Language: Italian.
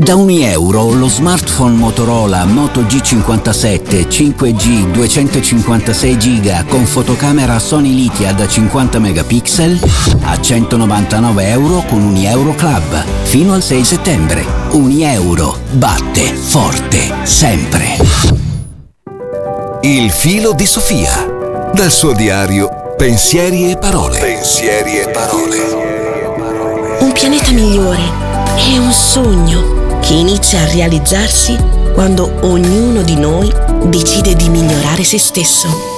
Da €1 lo smartphone Motorola Moto G57 5G 256 GB con fotocamera Sony Lithia da 50 megapixel a €199 con Unieuro Club fino al 6 settembre. Unieuro batte forte sempre. Il filo di Sofia. Dal suo diario Pensieri e parole. Pensieri e parole. Un pianeta migliore è un sogno che inizia a realizzarsi quando ognuno di noi decide di migliorare se stesso.